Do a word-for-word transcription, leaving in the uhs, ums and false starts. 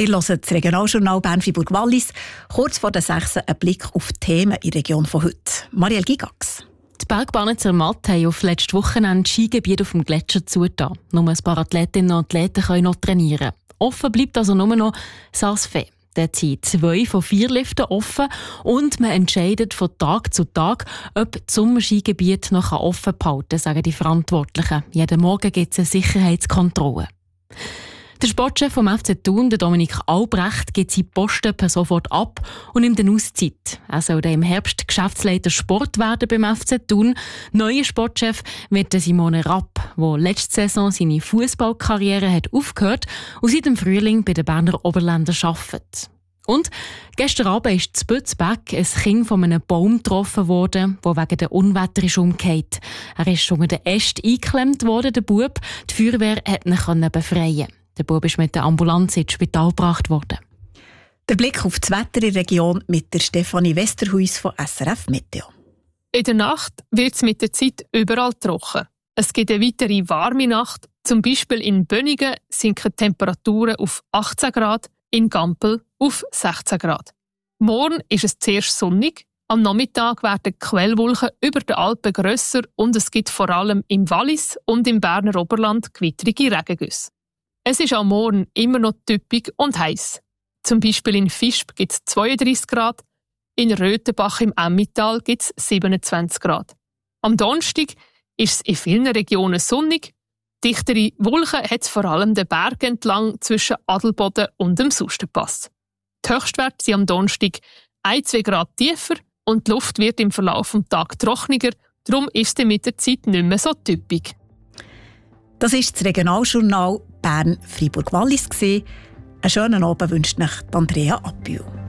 Ihr hört das Regionaljournal Bern-Fribourg-Wallis. Kurz vor der sechs ein Blick auf die Themen in der Region von heute. Marielle Gigax. Die Bergbahnen Zermatt haben auf letztes Wochenende Skigebiet auf dem Gletscher zugetan. Nur ein paar Athletinnen und Athleten können noch trainieren. Offen bleibt also nur noch Saas-Fee. Dort sind zwei von vier Liften offen und man entscheidet von Tag zu Tag, ob das Sommerskigebiet noch offen behalten kann, sagen die Verantwortlichen. Jeden Morgen gibt es eine Sicherheitskontrolle. Der Sportchef vom F C Thun, Dominik Albrecht, gibt seinen Posten per sofort ab und nimmt eine Auszeit. Er soll dann im Herbst Geschäftsleiter Sport werden beim F C Thun. Neuer Sportchef wird Simone Rapp, der letzte Saison seine Fußballkarriere hat aufgehört und seit dem Frühling bei den Berner Oberländern arbeitet. Und gestern Abend ist in Bützbäck ein Kind von einem Baum getroffen worden, der wegen der Unwetter ist umgekehrt. Er ist unter den Ästen eingeklemmt worden, der Bub. Die Feuerwehr konnte ihn befreien. Der Bub ist mit der Ambulanz ins Spital gebracht worden. Der Blick auf das Wetter in der Region mit der Stefanie Westerhuis von S R F Meteo. In der Nacht wird es mit der Zeit überall trocken. Es gibt eine weitere warme Nacht. Zum Beispiel in Bönigen sinken Temperaturen auf achtzehn Grad, in Gampel auf sechzehn Grad. Morgen ist es zuerst sonnig. Am Nachmittag werden die Quellwolken über den Alpen grösser und es gibt vor allem im Wallis und im Berner Oberland gewittrige Regengüsse. Es ist am Morgen immer noch typisch und heiß. Zum Beispiel in Visp gibt es zweiunddreissig Grad, in Röthenbach im Emmental gibt es siebenundzwanzig Grad. Am Donnerstag ist es in vielen Regionen sonnig. Dichtere Wolken hat es vor allem den Berg entlang zwischen Adelboden und dem Susterpass. Die Höchstwerte sind am Donnerstag ein bis zwei Grad tiefer und die Luft wird im Verlauf des Tages trockener. Darum ist es mit der Zeit nicht mehr so typisch. Das ist das Regionaljournal Bern-Fribourg-Wallis. Einen schönen Abend wünscht euch Andrea Abbühl.